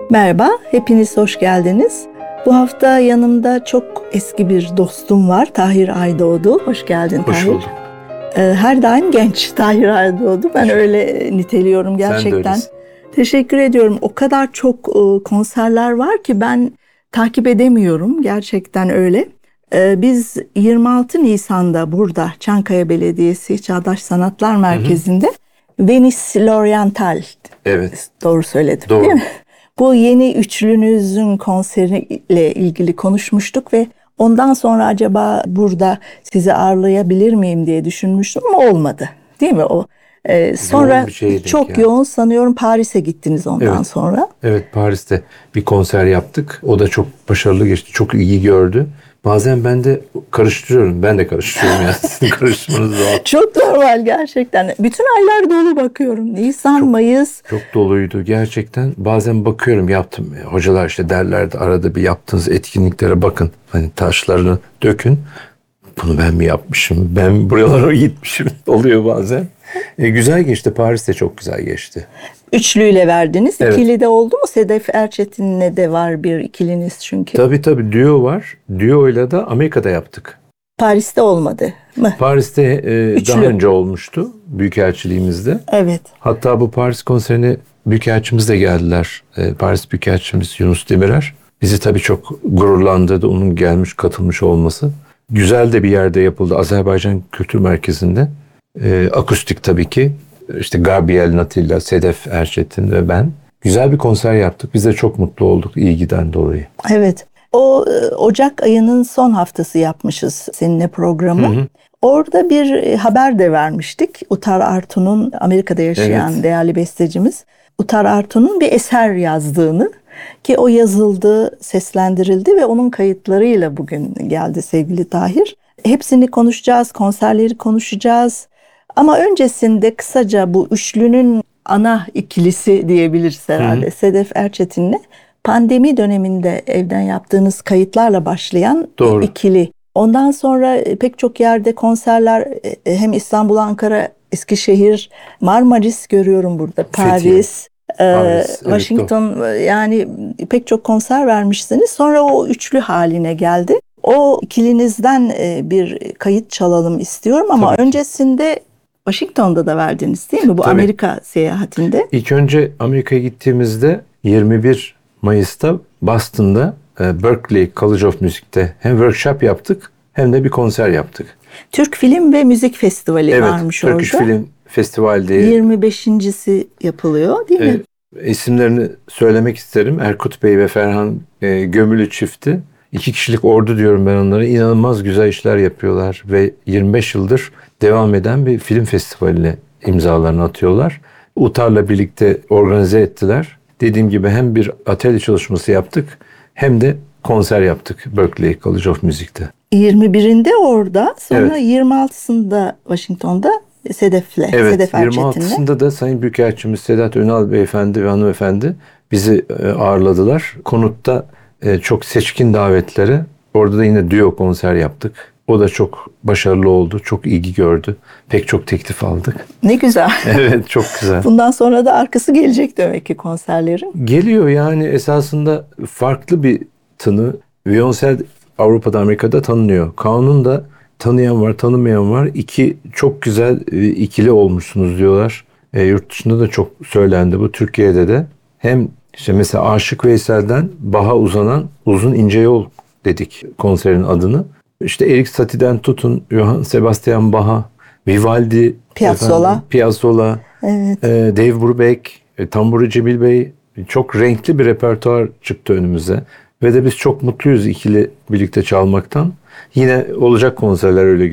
Merhaba, hepiniz hoş geldiniz. Bu hafta yanımda çok eski bir dostum var, Tahir Aydoğdu. Hoş geldin Tahir. Hoş bulduk. Her daim genç Tahir Aydoğdu. Ben öyle niteliyorum gerçekten. Sen de öylesin. Teşekkür ediyorum. O kadar çok konserler var ki ben takip edemiyorum. Gerçekten öyle. Biz 26 Nisan'da burada Çankaya Belediyesi Çağdaş Sanatlar Merkezi'nde Venice L'Oriental. Evet. Doğru söyledim Doğru. değil mi? Bu yeni üçlünüzün konseriyle ilgili konuşmuştuk ve ondan sonra acaba burada sizi ağırlayabilir miyim diye düşünmüştüm ama olmadı. Değil mi o? Sonra Yoğun bir şeye denk çok geldi. yoğun sanıyorum Paris'e gittiniz ondan Evet. sonra. Evet, Paris'te bir konser yaptık. O da çok başarılı geçti. Çok iyi gördü. Bazen ben de karıştırıyorum. Ben de karıştırıyorum yani. Sizin karıştırmanız doğal. Çok normal gerçekten. Bütün aylar dolu bakıyorum. Nisan, Mayıs. Çok doluydu gerçekten. Bazen bakıyorum yaptım. Hocalar işte derlerdi arada bir yaptığınız etkinliklere bakın. Hani taşlarını dökün. Bunu ben mi yapmışım? Ben buralara gitmişim. Oluyor bazen. Güzel geçti. Paris'te çok güzel geçti. Üçlüyle verdiniz. Evet. İkili de oldu mu? Sedef Erçetin'le de var bir ikiliniz çünkü. Tabii duo var. Duo'yla da Amerika'da yaptık. Paris'te olmadı mı? Paris'te Üçlü. daha önce olmuştu Büyükelçiliğimizde. Evet. Hatta bu Paris konserine Büyükelçimiz de geldiler. Paris Büyükelçimiz Yunus Demirer. Bizi tabii çok gururlandırdı onun gelmiş katılmış olması. Güzel de bir yerde yapıldı. Azerbaycan Kültür Merkezi'nde. Akustik tabii ki. İşte Gabriel Natilla, Sedef Erçetin ve ben. Güzel bir konser yaptık. Biz de çok mutlu olduk ilgiden dolayı. Evet. O Ocak ayının son haftası yapmışız seninle programı. Hı hı. Orada bir haber de vermiştik. Utar Artun'un, Amerika'da yaşayan Evet. değerli bestecimiz Utar Artun'un bir eser yazdığını, ki o yazıldı, seslendirildi ve onun kayıtlarıyla bugün geldi sevgili Tahir. Hepsini konuşacağız, konserleri konuşacağız. Ama öncesinde kısaca bu üçlünün ana ikilisi diyebiliriz herhalde. Hı hı. Sedef Erçetin'le pandemi döneminde evden yaptığınız kayıtlarla başlayan Doğru. ikili. Ondan sonra pek çok yerde konserler, hem İstanbul, Ankara, Eskişehir, Marmaris görüyorum burada, Paris, Evet, Washington, yani pek çok konser vermişsiniz. Sonra o üçlü haline geldi. O ikilinizden bir kayıt çalalım istiyorum ama Tabii ki. öncesinde Washington'da da verdiniz değil mi? Bu Tabii. Amerika seyahatinde. İlk önce Amerika'ya gittiğimizde 21 Mayıs'ta Boston'da Berklee College of Music'te hem workshop yaptık hem de bir konser yaptık. Türk Film ve Müzik Festivali Evet, varmış Turkish orada. Film Festival diye 25.si yapılıyor değil mi? isimlerini söylemek isterim. Erkut Bey ve Ferhan Gömülü çifti. 2 kişilik ordu diyorum ben onlara. İnanılmaz güzel işler yapıyorlar ve 25 yıldır devam eden bir film festivaline imzalarını atıyorlar. Utar'la birlikte organize ettiler. Dediğim gibi hem bir atölye çalışması yaptık hem de konser yaptık Berklee College of Music'te. 21'inde orada, sonra Evet. 26'sında Washington'da Sedef Evet, Erçetin'le. 26'sında da Sayın Büyükelçimiz Sedat Önal Beyefendi ve hanımefendi bizi ağırladılar. Konut'ta çok seçkin davetlere. Orada da yine duo konser yaptık. O da çok başarılı oldu. Çok ilgi gördü. Pek çok teklif aldık. Ne güzel. Evet, çok güzel. Bundan sonra da arkası gelecek demek ki konserlerin. Geliyor yani esasında farklı bir tını. Violonsel Avrupa'da, Amerika'da tanınıyor. Kanun da tanıyan var, tanımayan var. İki çok güzel ikili olmuşsunuz diyorlar. Yurt dışında da çok söylendi bu. Türkiye'de de. Hem işte mesela Aşık Veysel'den Bach'a uzanan Uzun İnce Yol dedik konserin adını. İşte Erik Satie'den tutun Johann Sebastian Bach'a, Vivaldi, Piazzolla, Evet. Dave Brubeck, Tamburi Cemil Bey, çok renkli bir repertuar çıktı önümüze. Ve de biz çok mutluyuz ikili birlikte çalmaktan. Yine olacak konserler öyle